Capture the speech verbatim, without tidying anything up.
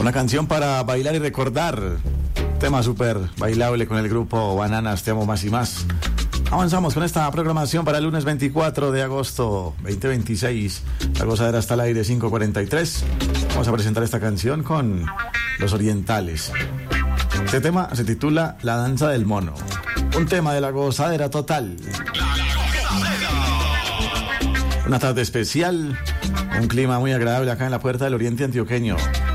Una canción para bailar y recordar. Tema súper bailable con el grupo Bananas, Te Amo Más y Más. Avanzamos con esta programación para el lunes veinticuatro de agosto veinte veintiséis. La gozadera está al aire cinco cuarenta y tres. Vamos a presentar esta canción con Los Orientales. Este tema se titula La Danza del Mono. Un tema de la gozadera total. Una tarde especial, un clima muy agradable acá en la Puerta del Oriente Antioqueño.